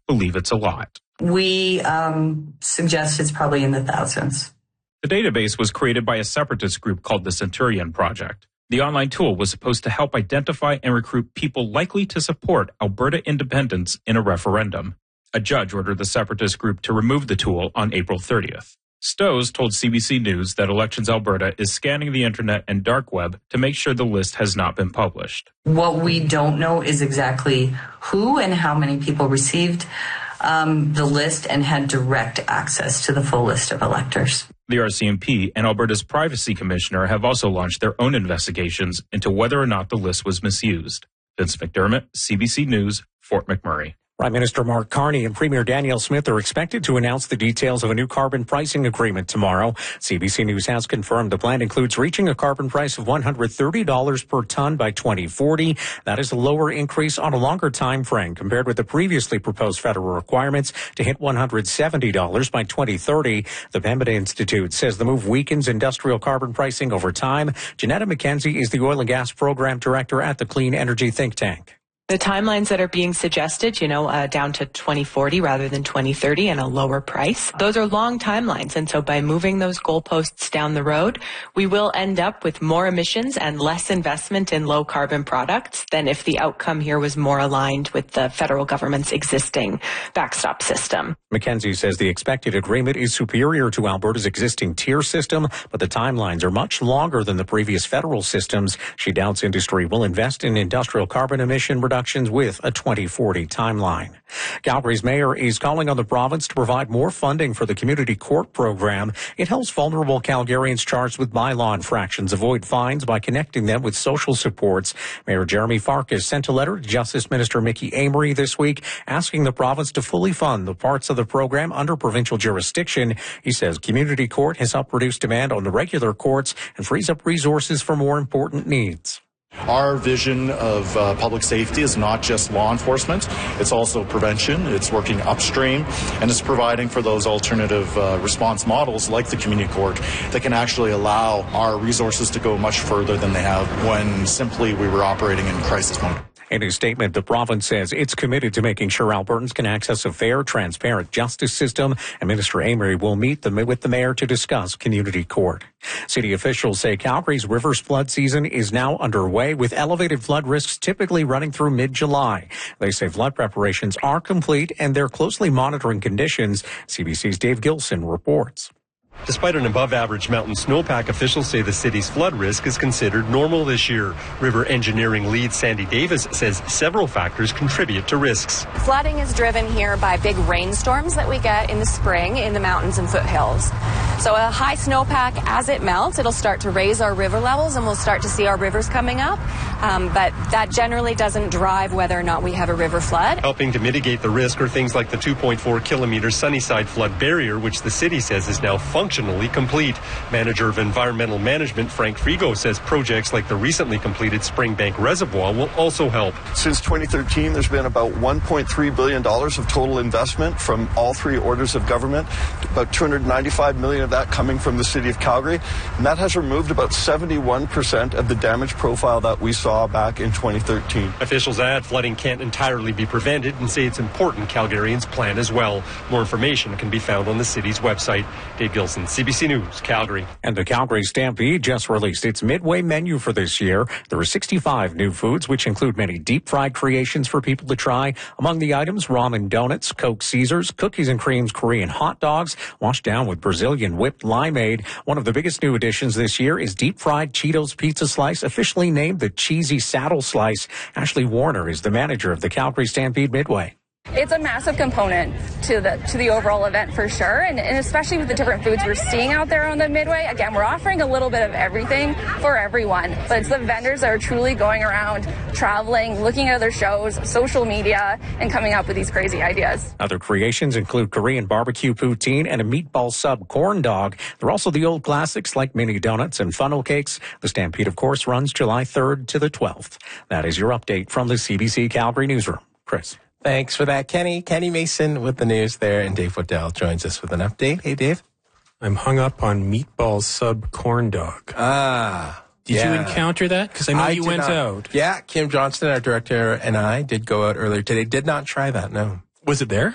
believe it's a lot. We suggest it's probably in the thousands. The database was created by a separatist group called the Centurion Project. The online tool was supposed to help identify and recruit people likely to support Alberta independence in a referendum. A judge ordered the separatist group to remove the tool on April 30th. Stowes told CBC News that Elections Alberta is scanning the internet and dark web to make sure the list has not been published. What we don't know is exactly who and how many people received the list and had direct access to the full list of electors. The RCMP and Alberta's Privacy Commissioner have also launched their own investigations into whether or not the list was misused. Vince McDermott, CBC News, Fort McMurray. Prime Minister Mark Carney and Premier Danielle Smith are expected to announce the details of a new carbon pricing agreement tomorrow. CBC News has confirmed the plan includes reaching a carbon price of $130 per ton by 2040. That is a lower increase on a longer time frame compared with the previously proposed federal requirements to hit $170 by 2030. The Pembina Institute says the move weakens industrial carbon pricing over time. Janetta McKenzie is the oil and gas program director at the Clean Energy think tank. The timelines that are being suggested, down to 2040 rather than 2030 and a lower price, those are long timelines. And so by moving those goalposts down the road, we will end up with more emissions and less investment in low carbon products than if the outcome here was more aligned with the federal government's existing backstop system. McKenzie says the expected agreement is superior to Alberta's existing tier system, but the timelines are much longer than the previous federal systems. She doubts industry will invest in industrial carbon emission reductions with a 2040 timeline. Calgary's mayor is calling on the province to provide more funding for the community court program. It helps vulnerable Calgarians charged with bylaw infractions avoid fines by connecting them with social supports. Mayor Jeremy Farkas sent a letter to Justice Minister Mickey Amery this week asking the province to fully fund the parts of the program under provincial jurisdiction. He says community court has helped reduce demand on the regular courts and frees up resources for more important needs. Our vision of public safety is not just law enforcement, it's also prevention, it's working upstream, and it's providing for those alternative response models like the community court that can actually allow our resources to go much further than they have when simply we were operating in crisis mode. In his statement, the province says it's committed to making sure Albertans can access a fair, transparent justice system, and Minister Amery will meet with the mayor to discuss community court. City officials say Calgary's rivers flood season is now underway, with elevated flood risks typically running through mid-July. They say flood preparations are complete and they're closely monitoring conditions. CBC's Dave Gilson reports. Despite an above-average mountain snowpack, officials say the city's flood risk is considered normal this year. River engineering lead Sandy Davis says several factors contribute to risks. Flooding is driven here by big rainstorms that we get in the spring in the mountains and foothills. So a high snowpack, as it melts, it'll start to raise our river levels and we'll start to see our rivers coming up. But that generally doesn't drive whether or not we have a river flood. Helping to mitigate the risk are things like the 2.4-kilometer Sunnyside flood barrier, which the city says is now functionally complete. Manager of Environmental Management Frank Frigo says projects like the recently completed Springbank Reservoir will also help. Since 2013, there's been about $1.3 billion of total investment from all three orders of government, about $295 million of that coming from the city of Calgary, and that has removed about 71% of the damage profile that we saw back in 2013. Officials add flooding can't entirely be prevented and say it's important Calgarians plan as well. More information can be found on the city's website. Dave Gilson, CBC News, Calgary. And the Calgary Stampede just released its midway menu for this year. There are 65 new foods, which include many deep-fried creations for people to try. Among the items, ramen donuts, Coke Caesars, cookies and creams, Korean hot dogs, washed down with Brazilian whipped limeade. One of the biggest new additions this year is deep-fried Cheetos pizza slice, officially named the Cheesy Saddle Slice. Ashley Warner is the manager of the Calgary Stampede Midway. It's a massive component to the overall event for sure, and especially with the different foods we're seeing out there on the Midway. Again, we're offering a little bit of everything for everyone, but it's the vendors that are truly going around, traveling, looking at other shows, social media, and coming up with these crazy ideas. Other creations include Korean barbecue poutine and a meatball sub corn dog. There are also the old classics like mini donuts and funnel cakes. The Stampede, of course, runs July 3rd to the 12th. That is your update from the CBC Calgary Newsroom. Chris. Thanks for that, Kenny. Kenny Mason with the news there, and Dave Waddell joins us with an update. Hey, Dave. I'm hung up on meatball sub corn dog. Did you encounter that? Because I know you went out. Yeah, Kim Johnston, our director, and I did go out earlier today. Did not try that, no. Was it there?